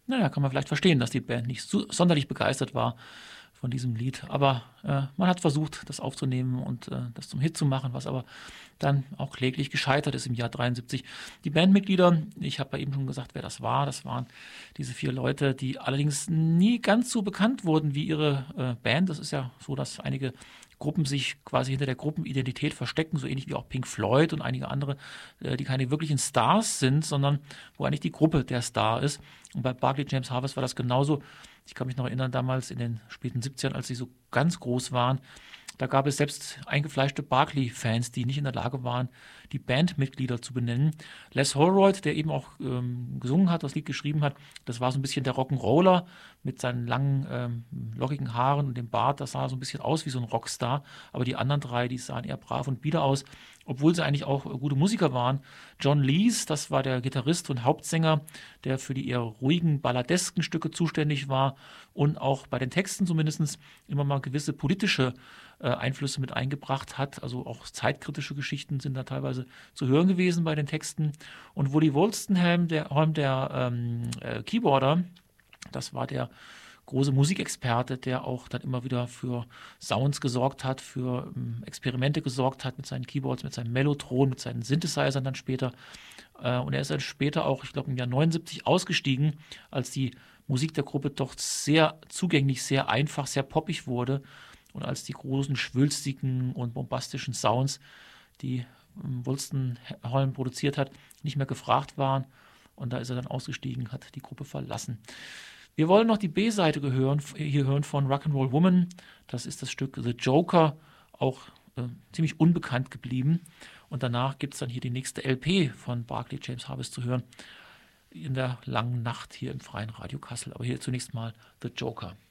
naja, kann man vielleicht verstehen, dass die Band nicht sonderlich begeistert war von diesem Lied. Aber man hat versucht, das aufzunehmen und das zum Hit zu machen, was aber dann auch kläglich gescheitert ist im Jahr 73. Die Bandmitglieder, ich habe ja eben schon gesagt, wer das war. Das waren diese 4 Leute, die allerdings nie ganz so bekannt wurden wie ihre Band. Das ist ja so, dass einige Gruppen sich quasi hinter der Gruppenidentität verstecken, so ähnlich wie auch Pink Floyd und einige andere, die keine wirklichen Stars sind, sondern wo eigentlich die Gruppe der Star ist. Und bei Barclay James Harvest war das genauso. Ich kann mich noch erinnern, damals in den späten 70ern, als sie so ganz groß waren, da gab es selbst eingefleischte Barclay-Fans, die nicht in der Lage waren, die Bandmitglieder zu benennen. Les Holroyd, der eben auch gesungen hat, das Lied geschrieben hat, das war so ein bisschen der Rock'n'Roller mit seinen langen, lockigen Haaren und dem Bart. Das sah so ein bisschen aus wie so ein Rockstar. Aber die anderen 3, die sahen eher brav und bieder aus, obwohl sie eigentlich auch gute Musiker waren. John Lees, das war der Gitarrist und Hauptsänger, der für die eher ruhigen, balladesken Stücke zuständig war und auch bei den Texten zumindest immer mal gewisse politische Einflüsse mit eingebracht hat. Also auch zeitkritische Geschichten sind da teilweise zu hören gewesen bei den Texten. Und Woody Wolstenholme, der Keyboarder, das war der große Musikexperte, der auch dann immer wieder für Sounds gesorgt hat, für Experimente gesorgt hat mit seinen Keyboards, mit seinem Mellotron, mit seinen Synthesizern dann später. Und er ist dann später auch, ich glaube im Jahr 79 ausgestiegen, als die Musik der Gruppe doch sehr zugänglich, sehr einfach, sehr poppig wurde und als die großen, schwülstigen und bombastischen Sounds, die Wolstenholme produziert hat, nicht mehr gefragt waren. Und da ist er dann ausgestiegen, hat die Gruppe verlassen. Wir wollen noch die B-Seite hier hören von Rock'n'Roll Woman. Das ist das Stück The Joker, auch ziemlich unbekannt geblieben. Und danach gibt es dann hier die nächste LP von Barclay James Harvest zu hören in der langen Nacht hier im Freien Radio Kassel. Aber hier zunächst mal The Joker.